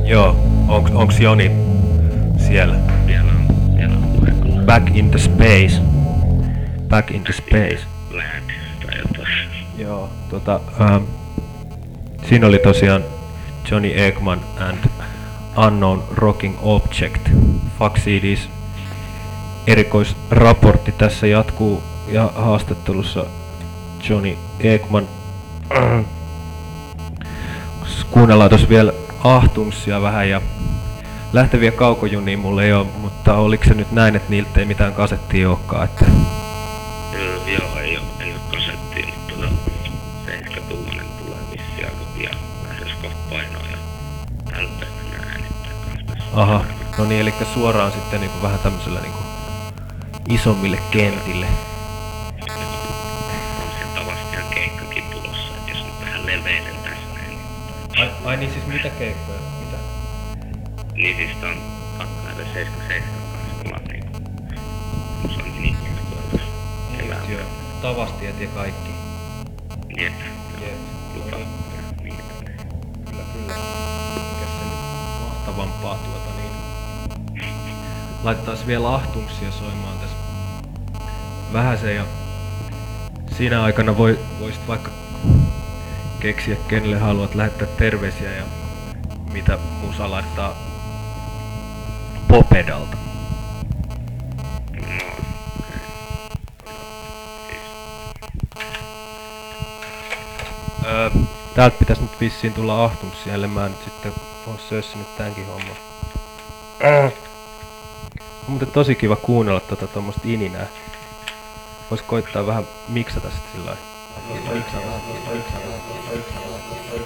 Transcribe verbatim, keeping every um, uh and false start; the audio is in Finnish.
Joo, onks, onks Joni siellä? Siellä on, siellä on paikalla. Back in the space. Back in the space. Lad tai jotain. Joo, tota, ähm, siinä oli tosiaan Johnny Ekman and Unknown Rocking Object. Fuck C Ds erikoisraportti tässä jatkuu ja haastattelussa Johnny Ekman. Kuunnellaan tossa vielä Ahtumsia vähän ja lähteviä kaukojunia mulle ei oo, mutta oliko se nyt näin, että niiltä ei mitään kasettia olekaan, että... Joo, joo, ei oo, ei oo kasettia, mutta tota, seitsemäntuumainen tulee vissiin aika pian. Lähdös kohta painoa ja tältä mennään äänittää kans tässä. Aha, no niin, eli suoraan sitten niinku vähän tämmöisellä niinku isommille kentille. On siellä Tavastian keikkakin tulossa, et jos nyt vähän leveiden tässä näin, niin... Ai, ai niin siis mitä keikkoja? Mitä? Niin siis on kaksikymmentäseitsemän seitsemänkymmentäseitsemän kanssa ollaan niinku... Musankin ihmistä tuolla keväällä. Joo, Tavastiet ja kaikki. Jep. Jep. Lupa. No niin. Niin. Kyllä, kyllä. Mikäs sen mahtavampaa tuota niin... Laitetaan vielä Ahtumsia soimaan tässä vähäsen ja siinä aikana voi, voisit vaikka keksiä kenelle haluat lähettää terveisiä ja mitä musa laittaa Popedalta. No, okei. Siis, Öö, täältä pitäis nyt vissiin tulla Ahtumsia, ellei mä nyt sitten oo sössinyt tämänkin homman. Äh. On muuten tosi kiva kuunnella tota tommoista ininää. Vois koittaa vähän miksata sit sillä lailla. Miksata, miksata, miksata, miksata.